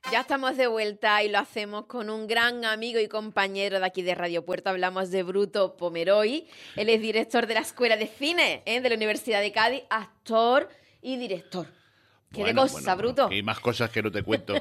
Ya estamos de vuelta y lo hacemos con un gran amigo y compañero de aquí de Radio Puerto. Hablamos de Bruto Pomeroy. Él es director de la Escuela de Cine de la Universidad de Cádiz, actor y director. ¿Qué de cosa, Bruto? Hay más cosas que no te cuento.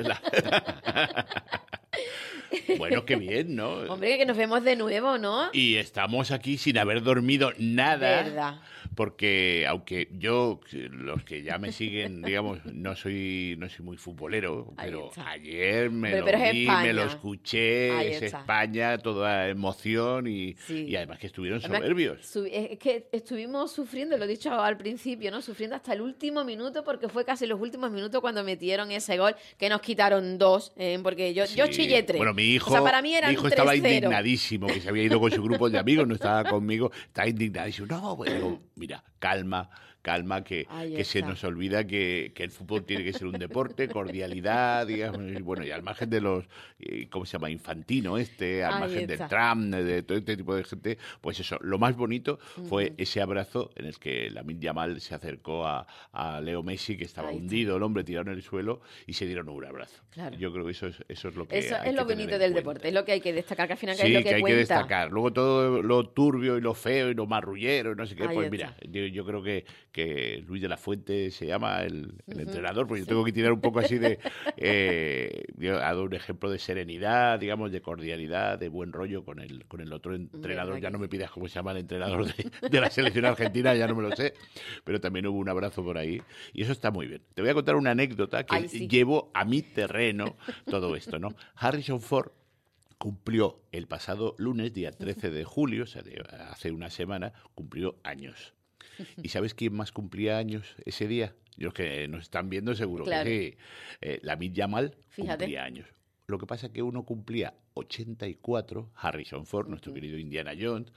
Bueno, qué bien, ¿no? Hombre, que nos vemos de nuevo, ¿no? Y estamos aquí sin haber dormido nada. Verdad. Porque aunque yo, los que ya me siguen, digamos, no soy muy futbolero, pero ayer me lo vi, me lo escuché, es España, toda emoción y además que estuvieron soberbios. Es que estuvimos sufriendo, lo he dicho al principio, ¿no? Sufriendo hasta el último minuto porque fue casi los últimos minutos cuando metieron ese gol que nos quitaron 2, porque yo chillé 3. Bueno, mi hijo, o sea, para mí eran mi hijo estaba indignadísimo, que se había ido con su grupo de amigos, no estaba conmigo, estaba indignadísimo. No, bueno, mira, calma, que se nos olvida que el fútbol tiene que ser un deporte, cordialidad, digamos, y bueno, y al margen de los, ¿cómo se llama? Infantino al margen del Trump, de todo este tipo de gente, pues eso, lo más bonito fue ese abrazo en el que Lamine Yamal se acercó a Leo Messi, que estaba hundido, el hombre tirado en el suelo, y se dieron un abrazo. Claro. Yo creo que eso es lo que eso es lo bonito del deporte, es lo que hay que destacar, que al final sí, es lo que hay cuenta. Que destacar. Luego todo lo turbio y lo feo y lo marrullero y no sé qué, pues mira, yo creo que Luis de la Fuente se llama el entrenador, porque yo tengo que tirar un poco así de... yo he dado un ejemplo de serenidad, digamos, de cordialidad, de buen rollo con el otro entrenador. Ya no me pidas cómo se llama el entrenador de la selección argentina, ya no me lo sé, pero también hubo un abrazo por ahí y eso está muy bien. Te voy a contar una anécdota que llevo a mi terreno todo esto, ¿no? Harrison Ford cumplió el pasado lunes, día 13 de julio, o sea, hace una semana, cumplió años. ¿Y sabes quién más cumplía años ese día? Los que nos están viendo seguro que sí. Lamine Yamal cumplía años. Lo que pasa es que uno cumplía 84, Harrison Ford, nuestro querido Indiana Jones,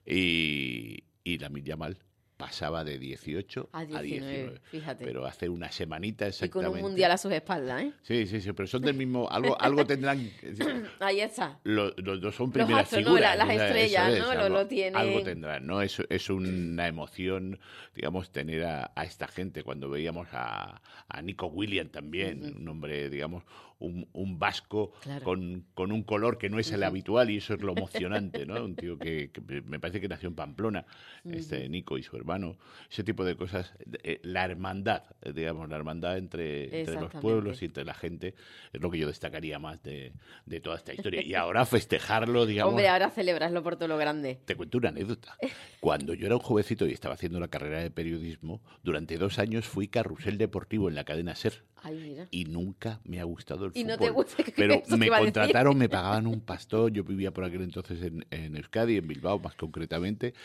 y Lamine Yamal pasaba de 18 a 19. Fíjate. Pero hace una semanita exactamente. Y con un mundial a sus espaldas, ¿eh? Sí, pero son del mismo... Algo tendrán... Ahí está. Los dos son primeras figuras. No, las estrellas, ¿no? Lo tiene. Algo tendrán, ¿no? Es una emoción, digamos, tener a esta gente. Cuando veíamos a Nico Williams también, un hombre, digamos, un vasco con un color que no es el habitual, y eso es lo emocionante, ¿no? Un tío que me parece que nació en Pamplona, Nico y su hermano, ese tipo de cosas, la hermandad, digamos, la hermandad entre los pueblos y entre la gente, es lo que yo destacaría más de toda esta historia. Y ahora festejarlo, digamos... Hombre, ahora celebraslo por todo lo grande. Te cuento una anécdota. Cuando yo era un jovencito y estaba haciendo la carrera de periodismo, durante 2 años fui carrusel deportivo en la cadena SER. Ay, mira. Y nunca me ha gustado el fútbol. Y no te gusta, pero me contrataron, me pagaban un pastón. Yo vivía por aquel entonces en Euskadi, en Bilbao más concretamente,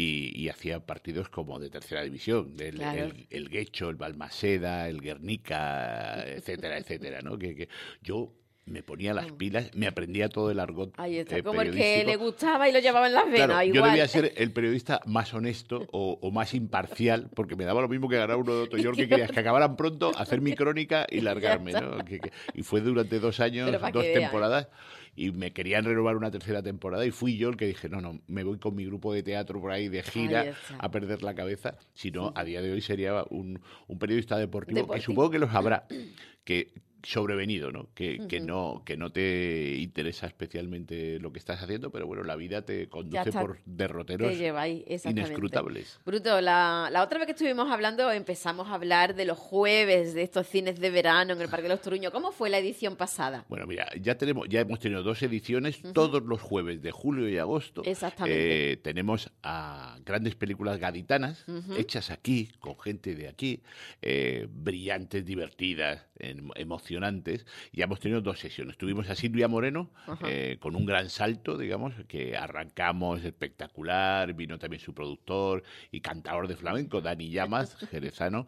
y hacía partidos como de tercera división, el Guecho, el Balmaseda, el Guernica, etcétera, ¿no? Que yo me ponía las pilas, me aprendía todo el argot. Ahí está, como el que le gustaba y lo llevaba en las venas. Claro, igual. Yo debía ser el periodista más honesto o más imparcial, porque me daba lo mismo que ganar uno de otro. Yo lo que quería es que acabaran pronto, hacer mi crónica y largarme, ¿no? Y fue durante 2 años, 2 temporadas, y me querían renovar una tercera temporada, y fui yo el que dije, no, me voy con mi grupo de teatro por ahí de gira a perder la cabeza. Si no, a día de hoy sería un periodista deportivo, que supongo que los habrá, que sobrevenido, ¿no? Que no te interesa especialmente lo que estás haciendo, pero bueno, la vida te conduce por derroteros inescrutables. Bruto, la otra vez que estuvimos hablando empezamos a hablar de los jueves de estos cines de verano en el Parque de los Toruños. ¿Cómo fue la edición pasada? Bueno, mira, ya hemos tenido 2 ediciones, todos los jueves de julio y agosto. Exactamente. Tenemos a grandes películas gaditanas, hechas aquí, con gente de aquí, brillantes, divertidas, emocionantes. Ya hemos tenido 2 sesiones. Tuvimos a Silvia Moreno con un gran salto, digamos, que arrancamos espectacular. Vino también su productor y cantador de flamenco, Dani Llamas, jerezano,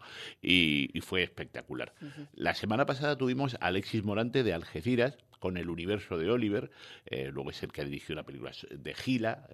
y fue espectacular. La semana pasada tuvimos a Alexis Morante de Algeciras con El universo de Oliver, luego es el que dirigió una película de Gila,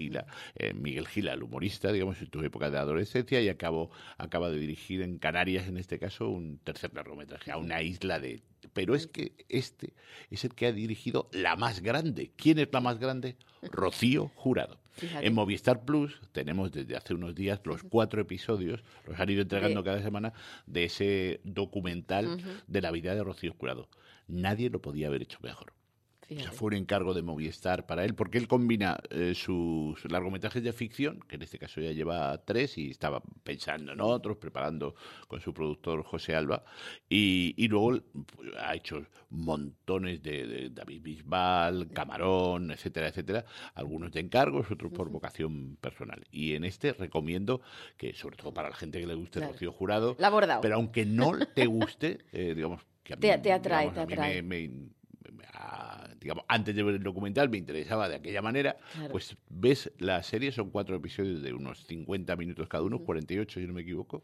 Miguel Gila, el humorista, digamos, en tu época de adolescencia, y acaba de dirigir en Canarias, en este caso, un tercer largometraje, a una isla de pero es que este es el que ha dirigido la más grande. ¿Quién es la más grande? Rocío Jurado. Fíjate. En Movistar Plus tenemos desde hace unos días los 4 episodios, los han ido entregando cada semana, de ese documental de la vida de Rocío Jurado. Nadie lo podía haber hecho mejor. O sea, fue un encargo de Movistar para él, porque él combina sus largometrajes de ficción, que en este caso ya lleva 3 y estaba pensando en otros, preparando con su productor José Alba, y luego ha hecho montones de David Bisbal, Camarón, etcétera, etcétera, algunos de encargos, otros por vocación personal. Y en este recomiendo que, sobre todo para la gente que le guste Rocío Jurado, la ha abordado. pero aunque no te guste, digamos, que a mí, te atrae, digamos, te a mí atrae. digamos, antes de ver el documental me interesaba de aquella manera, pues ves la serie, son 4 episodios de unos 50 minutos cada uno, 48 si no me equivoco,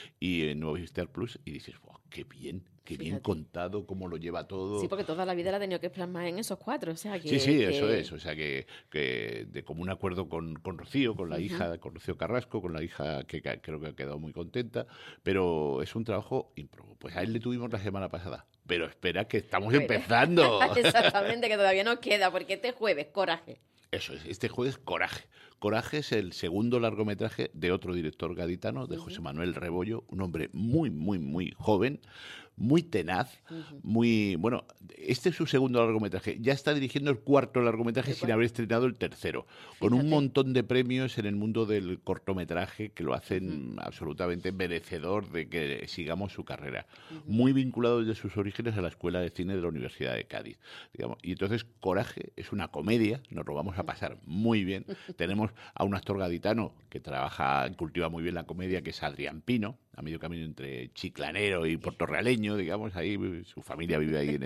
y en Movistar Plus, y dices, wow, qué bien contado, cómo lo lleva todo. Sí, porque toda la vida la ha tenido que plasmar en esos 4, o sea que... Sí, eso es, o sea que de común acuerdo con Rocío, con la hija, con Rocío Carrasco, con la hija que creo que ha quedado muy contenta, pero es un trabajo ímprobo. Pues a él le tuvimos la semana pasada, pero espera que estamos empezando. Exactamente, que todavía nos queda, porque este jueves, Coraje. Eso es, este jueves Coraje. Coraje es el segundo largometraje de otro director gaditano, de José Manuel Rebollo, un hombre muy, muy, muy joven, muy tenaz, muy... Bueno, este es su segundo largometraje. Ya está dirigiendo el 4º largometraje sin haber estrenado el 3º, con un montón de premios en el mundo del cortometraje que lo hacen absolutamente merecedor de que sigamos su carrera. Muy vinculado desde sus orígenes a la Escuela de Cine de la Universidad de Cádiz, digamos. Y entonces Coraje es una comedia, nos lo vamos a pasar muy bien. Tenemos a un actor gaditano que cultiva muy bien la comedia, que es Adrián Pino, a medio camino entre chiclanero y portorrealeño, digamos, ahí su familia vive ahí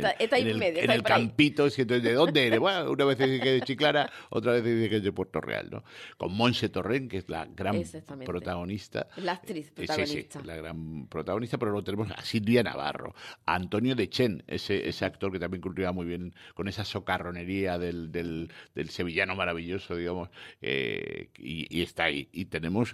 en el campito, y entonces, ¿de dónde eres? Bueno, una vez dice que es de Chiclana, otra vez dice que es de Puerto Real, ¿no? Con Montse Torrent, que es la gran protagonista. La actriz protagonista. Sí, la gran protagonista, pero luego tenemos a Silvia Navarro, a Antonio Dechen, ese actor que también cultiva muy bien con esa socarronería del sevillano maravilloso, digamos, y está ahí. Y tenemos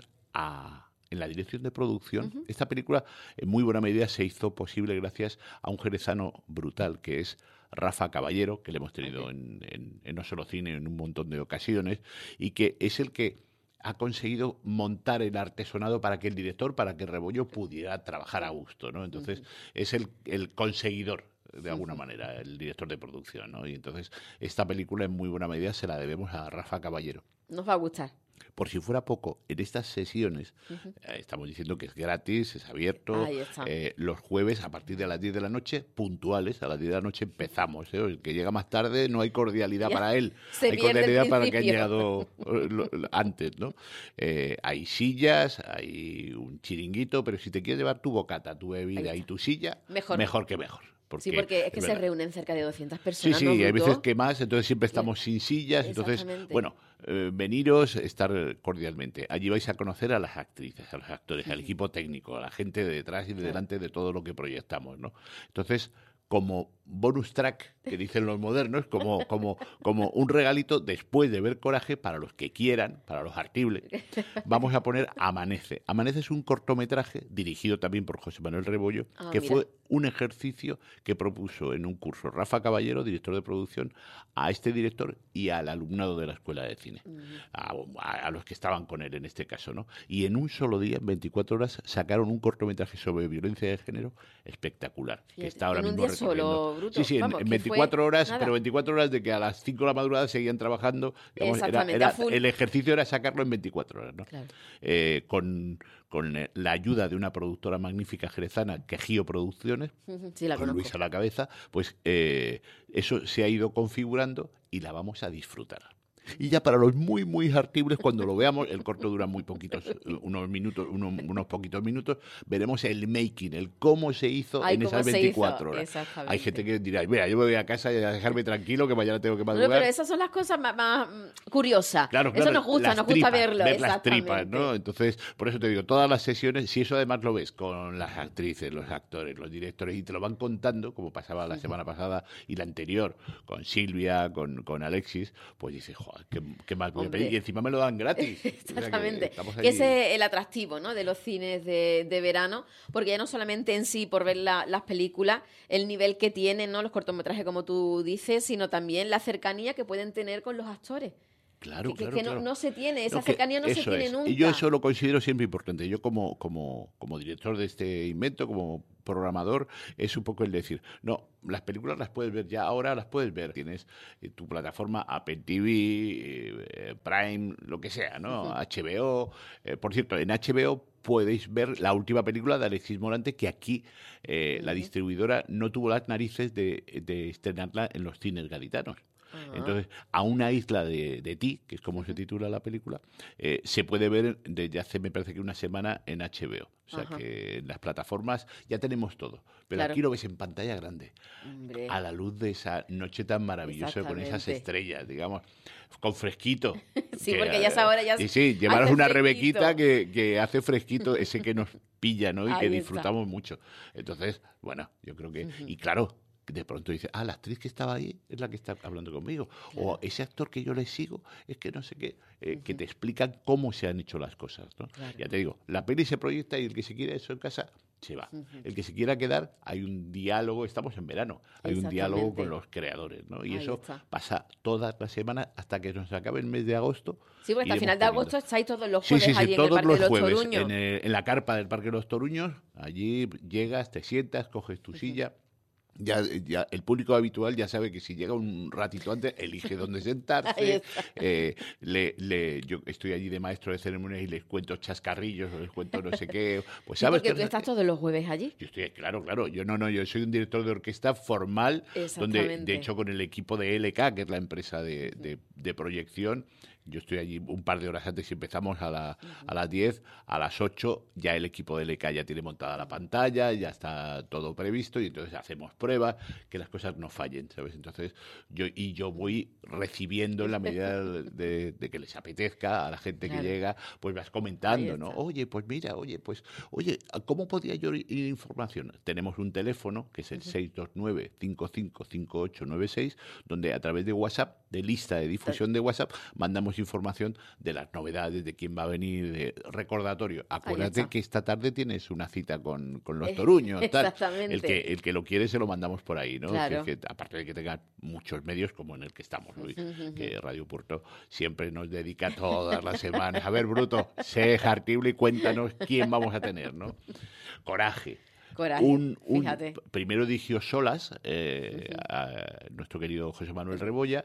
en la dirección de producción. Esta película en muy buena medida se hizo posible gracias a un jerezano brutal que es Rafa Caballero, que le hemos tenido en No Solo Cine en un montón de ocasiones, y que es el que ha conseguido montar el artesonado para que el director, para que Rebollo pudiera trabajar a gusto, ¿no? Entonces es el conseguidor, de alguna manera, el director de producción, ¿no? Y entonces esta película en muy buena medida se la debemos a Rafa Caballero. Nos va a gustar. Por si fuera poco, en estas sesiones, estamos diciendo que es gratis, es abierto, los jueves a partir de las 10 de la noche, puntuales, a las 10 de la noche empezamos. El que llega más tarde no hay cordialidad para él, hay cordialidad para el que han llegado antes, ¿no? Hay sillas, hay un chiringuito, pero si te quieres llevar tu bocata, tu bebida y tu silla, mejor que mejor. Sí, porque es que se reúnen cerca de 200 personas. Sí, hay veces que más, entonces siempre estamos sin sillas. Entonces, bueno, veniros, estar cordialmente. Allí vais a conocer a las actrices, a los actores, al equipo técnico, a la gente de detrás y de delante de todo lo que proyectamos, ¿no? Entonces, como bonus track, que dicen los modernos, como un regalito después de ver Coraje, para los que quieran, para los artibles, vamos a poner Amanece. Amanece es un cortometraje dirigido también por José Manuel Rebollo, que fue un ejercicio que propuso en un curso Rafa Caballero, director de producción, a este director y al alumnado de la Escuela de Cine, a los que estaban con él en este caso, ¿no? Y en un solo día, en 24 horas, sacaron un cortometraje sobre violencia de género espectacular, que está ahora mismo recorriendo. Bruto. Sí, vamos, en 24 horas, pero 24 horas de que a las 5 de la madrugada seguían trabajando. Digamos, el ejercicio era sacarlo en 24 horas, ¿no? Claro. Con la ayuda de una productora magnífica jerezana, Quejío Producciones, con Luis a la cabeza, pues eso se ha ido configurando y la vamos a disfrutar. Y ya para los muy, muy hartibles, cuando lo veamos, el corto dura muy poquitos, unos poquitos minutos, veremos el making, el cómo se hizo en esas 24 horas. Hay gente que dirá, mira, yo me voy a casa y a dejarme tranquilo, que mañana tengo que madrugar. Pero esas son las cosas más curiosas. Claro, eso nos gusta verlo. Ver las tripas, ¿no? Entonces, por eso te digo, todas las sesiones, si eso además lo ves con las actrices, los actores, los directores, y te lo van contando, como pasaba la semana pasada y la anterior, con Silvia, con Alexis, pues dices, joder, ¿qué más voy a Hombre. pedir? Y encima me lo dan gratis. Exactamente. O sea Que ese es el atractivo, ¿no?, de los cines de verano, porque ya no solamente en sí por ver las películas, el nivel que tienen, ¿no?, los cortometrajes, como tú dices, sino también la cercanía que pueden tener con los actores. Claro, Que claro, claro. no se tiene, esa No, que cercanía no se eso tiene es. nunca. Y yo eso lo considero siempre importante. Yo como director de este invento, como programador, es un poco el decir, no, las películas las puedes ver ya ahora, las puedes ver. Tienes tu plataforma Apple TV, Prime, lo que sea, ¿no? HBO. Por cierto, en HBO podéis ver la última película de Alexis Morante, que aquí la distribuidora no tuvo las narices de estrenarla en los cines gaditanos. Entonces, a una isla de ti, que es como se titula la película, se puede ver desde hace, me parece que una semana, en HBO. O sea que en las plataformas ya tenemos todo. Pero Claro. aquí lo ves en pantalla grande, Hombre. a la luz de esa noche tan maravillosa, con esas Exactamente. estrellas, digamos, con fresquito. Sí, Que, porque ya es ahora, ya y sí, llevaros hace una fresquito. rebequita que hace fresquito, ese que nos pilla, ¿no? Y Ahí que está. disfrutamos mucho. Entonces, bueno, yo creo que... Y claro, de pronto dice, la actriz que estaba ahí es la que está hablando conmigo. O ese actor que yo le sigo es que no sé qué, que te explican cómo se han hecho las cosas, ¿no? Claro. Ya te digo, la peli se proyecta y el que se quiere eso en casa se va. El que se quiera quedar, hay un diálogo, estamos en verano, hay un diálogo Exactamente. con los creadores, ¿no? Y Ahí eso está. pasa todas las semanas hasta que nos acabe el mes de agosto. Sí, porque hasta iremos final de poniendo. agosto estáis todos los Sí, jueves sí, sí, allí en el todos Parque los de los jueves Toruños. en la carpa del Parque de los Toruños, allí llegas, te sientas, coges tu silla. Ya el público habitual ya sabe que si llega un ratito antes, elige dónde Ahí sentarse. está. Yo estoy allí de maestro de ceremonias y les cuento chascarrillos, o les cuento no sé qué. Pues Sí, sabes porque que tú estás todos los jueves allí. yo estoy, claro. Yo soy un director de orquesta formal, donde Exactamente. de hecho con el equipo de LK, que es la empresa de proyección, yo estoy allí un par de horas antes y empezamos a las 10, a las 8 ya el equipo de LK ya tiene montada la pantalla, ya está todo previsto y entonces hacemos pruebas, que las cosas no fallen, ¿sabes? Entonces yo voy recibiendo en la medida de que les apetezca a la gente Claro. que llega, pues vas Ahí comentando, ¿no? está. Oye, pues mira, oye, ¿cómo podía yo ir información? Tenemos un teléfono que es el 629-555896, donde a través de WhatsApp, de lista de difusión de WhatsApp, mandamos información de las novedades, de quién va a venir, de recordatorio. Acuérdate está. que esta tarde tienes una cita con los toruños, tal. Exactamente. El que lo quiere se lo mandamos por ahí, ¿no? Claro. Que aparte de que tenga muchos medios como en el que estamos, Luis, que Radio Puerto siempre nos dedica todas las semanas. A ver, Bruto, sé hartible y cuéntanos quién vamos a tener, ¿no? Coraje. Coraje, fíjate. Primero dirigió Solas, a nuestro querido José Manuel Rebollo,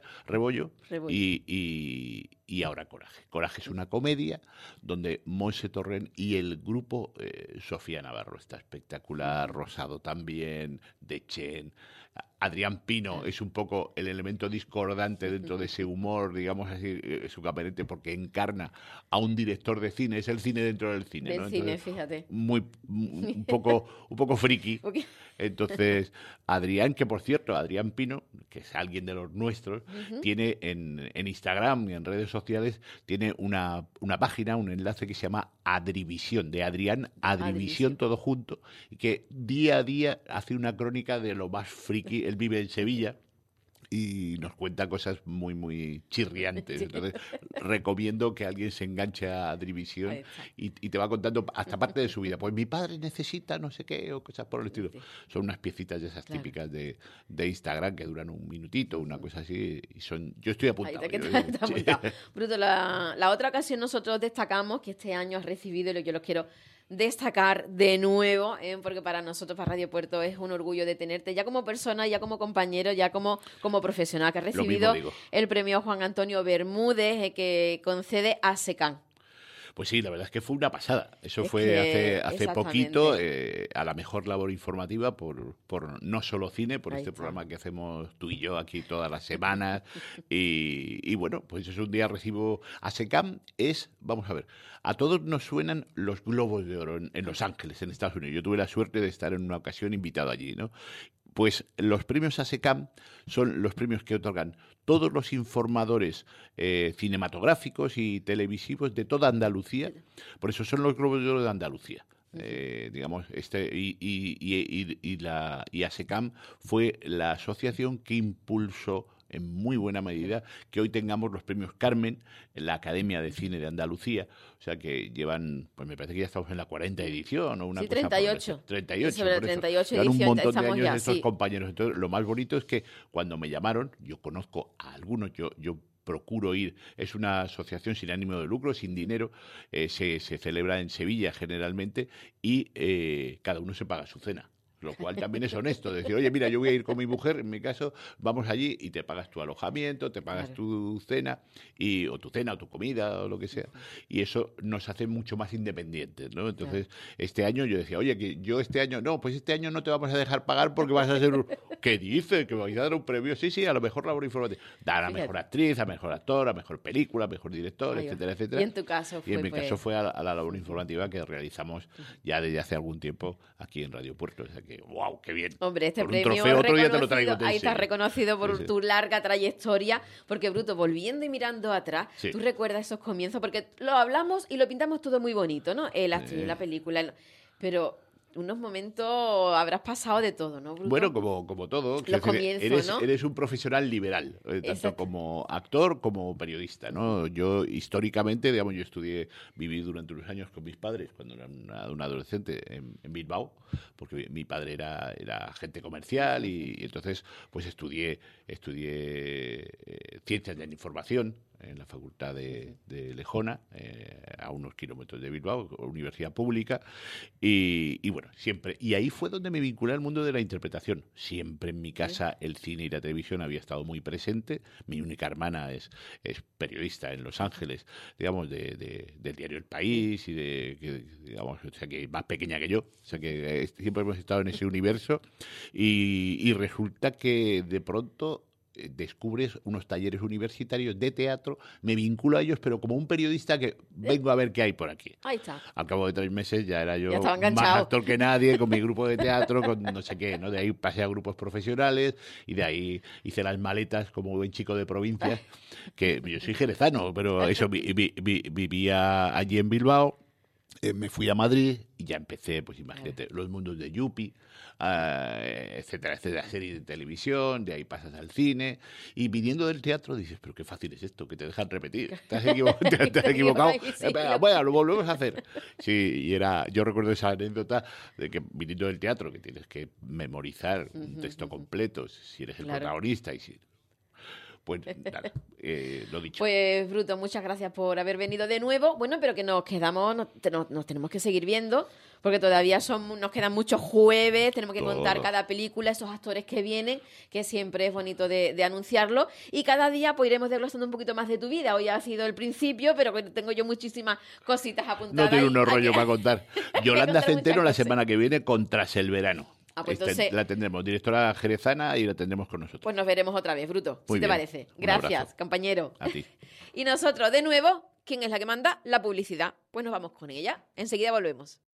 y ahora Coraje. Coraje es una comedia donde Monse Torrent y el grupo, Sofía Navarro está espectacular, Rosado también, Dechen, Adrián Pino es un poco el elemento discordante dentro de ese humor, digamos así, su caperete, porque encarna a un director de cine, es el cine dentro del cine, Del ¿no? cine, Entonces, fíjate. un poco friki. Porque- Entonces, Adrián, que por cierto, Adrián Pino, que es alguien de los nuestros, tiene en Instagram y en redes sociales, tiene una página, un enlace que se llama Adrivisión, de Adrián Adrivisión, todo junto, y que día a día hace una crónica de lo más friki. Él vive en Sevilla y nos cuenta cosas muy, muy chirriantes. Entonces, recomiendo que alguien se enganche a Adrivisión Ahí está. y te va contando hasta parte de su vida. Pues mi padre necesita no sé qué o cosas por el estilo. Son unas piecitas de esas Claro. típicas de Instagram que duran un minutito, una cosa así. Y yo estoy Ahí apuntado. está, que yo- está sí. apuntado. Bruto, la otra ocasión nosotros destacamos que este año has recibido, y yo los quiero destacar de nuevo, porque para nosotros, para Radio Puerto, es un orgullo de tenerte ya como persona, ya como compañero, ya como profesional, que has Lo mismo recibido digo. el premio Juan Antonio Bermúdez, que concede ASECAN. Pues sí, la verdad es que fue una pasada. Eso Es fue que, hace poquito, a la mejor labor informativa por no solo cine, por Ahí este está. programa que hacemos tú y yo aquí todas las semanas. Y bueno, pues es un día recibo ASECAM. Vamos a ver, a todos nos suenan los Globos de Oro en Los Ángeles, en Estados Unidos. Yo tuve la suerte de estar en una ocasión invitado allí, ¿no? Pues los premios ASECAM son los premios que otorgan todos los informadores cinematográficos y televisivos de toda Andalucía. Por eso son los Globos de Oro de Andalucía. Digamos, y ASECAM fue la asociación que impulsó en muy buena medida que hoy tengamos los premios Carmen en la Academia de Cine de Andalucía. O sea que llevan, pues me parece que ya estamos en la 40ª edición o una sí, cosa 38. 38. Sobre la 38 llevan un edición montón de estamos años ya, estos sí. compañeros. Entonces, lo más bonito es que cuando me llamaron, yo conozco a algunos, yo procuro ir, es una asociación sin ánimo de lucro, sin dinero, se celebra en Sevilla generalmente y cada uno se paga su cena. Lo cual también es honesto, decir, oye, mira, yo voy a ir con mi mujer, en mi caso, vamos allí y te pagas tu alojamiento, te pagas tu cena, o tu cena, o tu comida, o lo que sea. Y eso nos hace mucho más independientes, ¿no? Entonces, este año yo decía, oye, que yo este año, no, pues este año no te vamos a dejar pagar porque vas a ser ¿qué dices? ¿Que me vais a dar un premio? Sí, a lo mejor labor informativa. Dar a mejor actriz, a mejor actor, a mejor película, a mejor director, etcétera, etcétera. Y en tu caso fue, y en mi caso fue a la labor informativa que realizamos ya desde hace algún tiempo aquí en Radio Puerto. O sea que, ¡wow! ¡Qué bien! Hombre, este por un premio trofeo otro día te lo traigo. ahí estás reconocido por sí. tu larga trayectoria, porque Bruto, volviendo y mirando atrás, tú recuerdas esos comienzos, porque lo hablamos y lo pintamos todo muy bonito, ¿no? El actriz, la película, pero unos momentos habrás pasado de todo, ¿no, Bruto? Bueno, como todo. Los comienzos, ¿no? Eres un profesional liberal, tanto como actor como periodista, ¿no? Yo, históricamente, digamos, viví durante unos años con mis padres, cuando era un adolescente, en Bilbao, porque mi padre era agente comercial y entonces, pues estudié Ciencias de la Información en la Facultad de Lejona, a unos kilómetros de Bilbao, universidad pública, y bueno, siempre. Y ahí fue donde me vinculé al mundo de la interpretación. Siempre en mi casa el cine y la televisión había estado muy presente. Mi única hermana es periodista en Los Ángeles, digamos, del diario El País, digamos, o sea, que es más pequeña que yo. O sea, que siempre hemos estado en ese universo. Y resulta que de pronto descubres unos talleres universitarios de teatro, me vinculo a ellos, pero como un periodista que vengo a ver qué hay por aquí. Ahí está. Al cabo de 3 meses ya era yo más actor que nadie, con mi grupo de teatro, con no sé qué, ¿no? De ahí pasé a grupos profesionales y de ahí hice las maletas como buen chico de provincia, que yo soy jerezano, pero eso, vivía allí en Bilbao. Me fui a Madrid y ya empecé, pues imagínate, los mundos de Yupi, etcétera, etcétera, series de televisión, de ahí pasas al cine, y viniendo del teatro dices, pero qué fácil es esto, que te dejan repetir, te has equivocado, bueno, lo volvemos a hacer. Sí, yo recuerdo esa anécdota de que viniendo del teatro, que tienes que memorizar un texto completo, si eres el protagonista y si... Pues nada, lo dicho. Pues Bruto, muchas gracias por haber venido de nuevo. Bueno, pero que nos quedamos, nos tenemos que seguir viendo, porque todavía nos quedan muchos jueves, tenemos que contar cada película, esos actores que vienen, que siempre es bonito de anunciarlo. Y cada día pues iremos desglosando un poquito más de tu vida. Hoy ha sido el principio, pero tengo yo muchísimas cositas apuntadas. No tengo unos rollos para contar. Yolanda Centeno la semana que viene con Tras el verano. Pues entonces, la tendremos, directora jerezana, y la tendremos con nosotros. Pues nos veremos otra vez, Bruto, Muy si te bien. parece. Un Gracias, abrazo. compañero. A ti. Y nosotros, de nuevo, ¿quién es la que manda? La publicidad. Pues nos vamos con ella. Enseguida volvemos.